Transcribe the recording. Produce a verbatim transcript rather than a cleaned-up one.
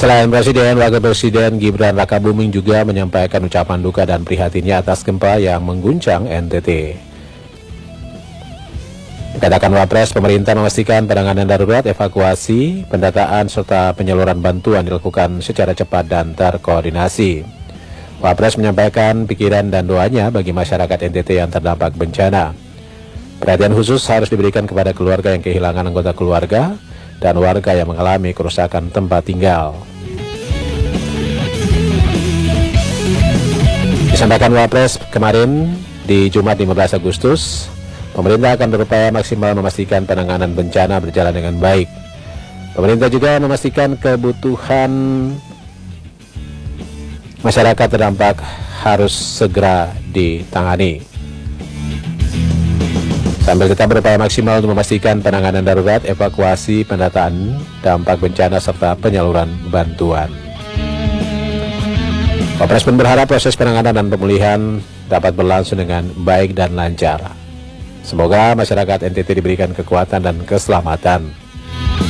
Selain Presiden, Wakil Presiden Gibran Rakabuming juga menyampaikan ucapan duka dan prihatinnya atas gempa yang mengguncang N T T. Katakan Wapres, pemerintah memastikan penanganan darurat, evakuasi, pendataan, serta penyaluran bantuan dilakukan secara cepat dan terkoordinasi. Wapres menyampaikan pikiran dan doanya bagi masyarakat N T T yang terdampak bencana. Perhatian khusus harus diberikan kepada keluarga yang kehilangan anggota keluarga dan warga yang mengalami kerusakan tempat tinggal. Disampaikan Wapres kemarin di Jumat lima belas Agustus, pemerintah akan berupaya maksimal memastikan penanganan bencana berjalan dengan baik. Pemerintah juga memastikan kebutuhan masyarakat terdampak harus segera ditangani. Sambil tetap berupaya maksimal untuk memastikan penanganan darurat, evakuasi, pendataan dampak bencana, serta penyaluran bantuan. Wapres pun berharap proses penanganan dan pemulihan dapat berlangsung dengan baik dan lancar. Semoga masyarakat N T T diberikan kekuatan dan keselamatan.